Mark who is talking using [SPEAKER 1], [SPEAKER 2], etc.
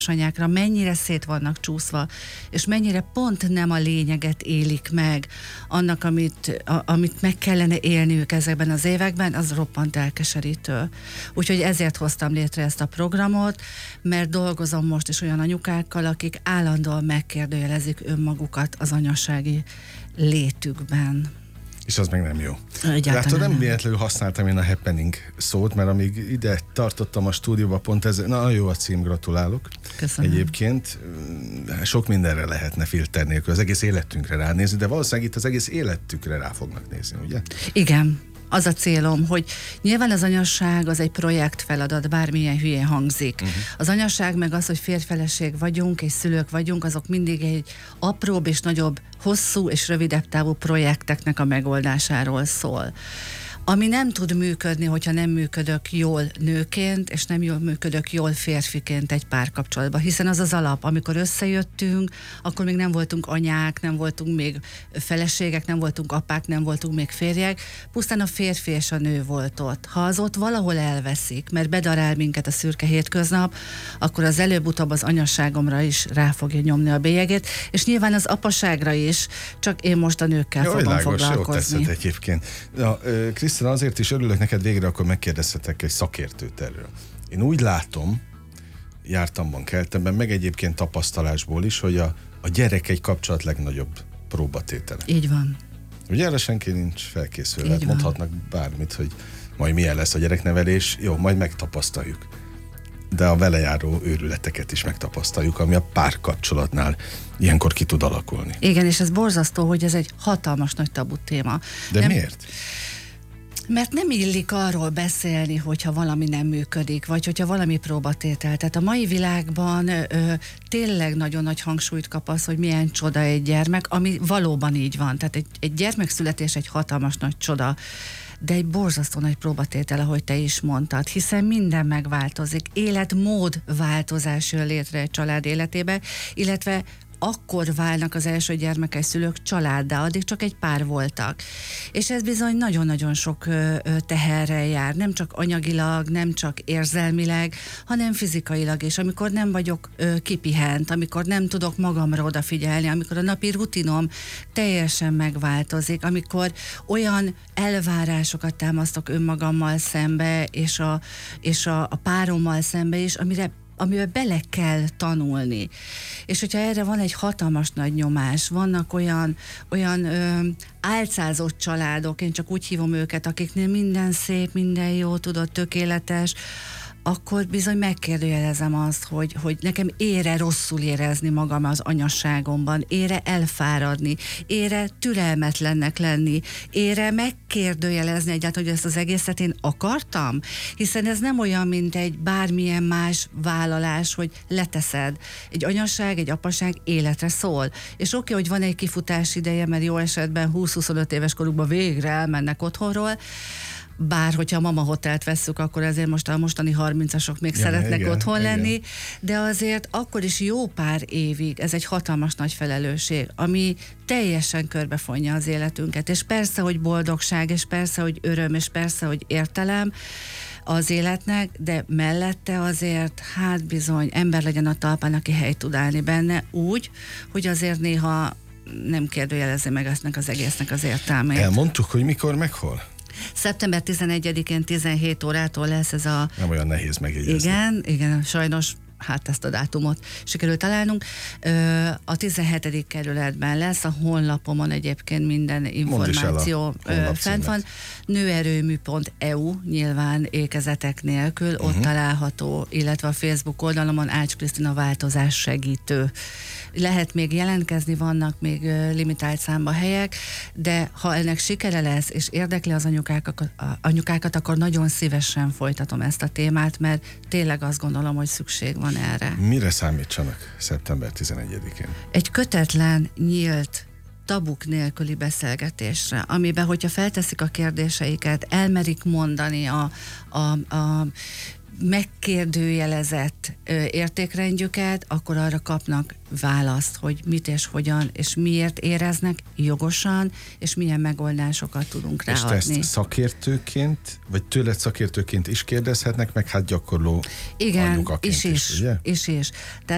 [SPEAKER 1] anyákra mennyire szét vannak csúszva, és mennyire pont nem a lényeget élik meg annak, amit meg kellene élniük ezekben az években, az roppant elkeserítő. Úgyhogy ezért hoztam létre ezt a programot, mert dolgozom most is olyan anyukákkal, akik állandóan megkérdőjelezik önmagukat az anyasági létükben.
[SPEAKER 2] És az meg nem jó.
[SPEAKER 1] Egyáltalán
[SPEAKER 2] Látod, nem
[SPEAKER 1] nem.
[SPEAKER 2] véletlenül használtam én a happening szót, mert amíg ide tartottam a stúdióba, pont ez, na jó a cím, gratulálok.
[SPEAKER 1] Köszönöm.
[SPEAKER 2] Egyébként sok mindenre lehetne filter nélkül, az egész életünkre ránézni, de valószínűleg itt az egész életükre rá fognak nézni, ugye?
[SPEAKER 1] Igen. Az a célom, hogy nyilván az anyasság az egy projektfeladat, bármilyen hülyén hangzik. Az anyasság meg az, hogy férjfeleség vagyunk és szülők vagyunk, azok mindig egy apróbb és nagyobb, hosszú és rövidebb távú projekteknek a megoldásáról szól. Ami nem tud működni, hogyha nem működök jól nőként, és nem jól működök jól férfiként egy párkapcsolatban, hiszen az az alap. Amikor összejöttünk, akkor még nem voltunk anyák, nem voltunk még feleségek, nem voltunk apák, nem voltunk még férjek, pusztán a férfi és a nő volt ott. Ha az ott valahol elveszik, mert bedarál minket a szürke hétköznap, akkor az előbb-utóbb az anyasságomra is rá fogja nyomni a bélyegét, és nyilván az apaságra is, csak én most a nőkkel fogom foglalkozni.
[SPEAKER 2] Jó teszed egyébként. Ja, Krisztina, azért is örülök neked, végre akkor megkérdezhetek egy szakértőt erről. Én úgy látom, jártamban, keltemben, meg egyébként tapasztalásból is, hogy a gyerek egy kapcsolat legnagyobb próbatétele.
[SPEAKER 1] Így van.
[SPEAKER 2] Ugye erre senki nincs felkészülve. Mondhatnak bármit, hogy majd milyen lesz a gyereknevelés, jó, majd megtapasztaljuk. De a vele járó őrületeket is megtapasztaljuk, ami a párkapcsolatnál ilyenkor ki tud alakulni.
[SPEAKER 1] Igen, és ez borzasztó, hogy ez egy hatalmas nagy tabu téma.
[SPEAKER 2] De miért?
[SPEAKER 1] Mert nem illik arról beszélni, hogyha valami nem működik, vagy hogyha valami próbatétel. Tehát a mai világban tényleg nagyon nagy hangsúlyt kap az, hogy milyen csoda egy gyermek, ami valóban így van. Tehát egy gyermekszületés egy hatalmas nagy csoda, de egy borzasztó nagy próbatétel, ahogy te is mondtad, hiszen minden megváltozik. Életmód változás jön létre egy család életébe, illetve akkor válnak az első gyermekes szülők családdá, addig csak egy pár voltak. És ez bizony nagyon-nagyon sok teherrel jár, nem csak anyagilag, nem csak érzelmileg, hanem fizikailag is. Amikor nem vagyok kipihent, amikor nem tudok magamra odafigyelni, amikor a napi rutinom teljesen megváltozik, amikor olyan elvárásokat támasztok önmagammal szembe, és a párommal szembe is, amivel bele kell tanulni. És hogyha erre van egy hatalmas nagy nyomás, vannak olyan álcázott családok, én csak úgy hívom őket, akiknél minden szép, minden jó, tudod, tökéletes, akkor bizony megkérdőjelezem azt, hogy nekem ére rosszul érezni magam az anyasságomban, ére elfáradni, ére türelmetlennek lenni, ére megkérdőjelezni egyáltalán, hogy ezt az egészet én akartam, hiszen ez nem olyan, mint egy bármilyen más vállalás, hogy leteszed. Egy anyaság, egy apaság életre szól. És oké, hogy van egy kifutás ideje, mert jó esetben 20-25 éves korukban végre elmennek otthonról, bár hogyha a Mama Hotelt vesszük, akkor ezért most a mostani 30-asok még szeretnek otthon lenni, de azért akkor is jó pár évig ez egy hatalmas nagy felelősség, ami teljesen körbefonja az életünket, és persze, hogy boldogság, és persze, hogy öröm, és persze, hogy értelem az életnek, de mellette azért, hát bizony, ember legyen a talpán, aki helyt tud állni benne úgy, hogy azért néha nem kérdőjelezi meg eztnek az egésznek az értelmét.
[SPEAKER 2] Elmondtuk, hogy mikor, meg hol?
[SPEAKER 1] Szeptember 11-én 17 órától lesz ez a...
[SPEAKER 2] Nem olyan nehéz megjegyezni.
[SPEAKER 1] Igen, sajnos hát ezt a dátumot sikerült találnunk. A 17. kerületben lesz, a honlapomon egyébként minden információ fent van. Nőerőmű.eu, nyilván ékezetek nélkül, ott található, illetve a Facebook oldalomon Ács Krisztina változás segítő. Lehet még jelentkezni, vannak még limitált számba helyek, de ha ennek sikere lesz, és érdekli az anyukákat, akkor nagyon szívesen folytatom ezt a témát, mert tényleg azt gondolom, hogy szükség van erre.
[SPEAKER 2] Mire számítsanak szeptember 11-én?
[SPEAKER 1] Egy kötetlen, nyílt, tabuk nélküli beszélgetésre, amiben, hogyha felteszik a kérdéseiket, elmerik mondani a megkérdőjelezett értékrendjüket, akkor arra kapnak választ, hogy mit és hogyan, és miért éreznek jogosan, és milyen megoldásokat tudunk ráadni.
[SPEAKER 2] És te ezt szakértőként, vagy tőled szakértőként is kérdezhetnek, meg hát gyakorló anyukaként is, ugye?
[SPEAKER 1] Igen, is. Tehát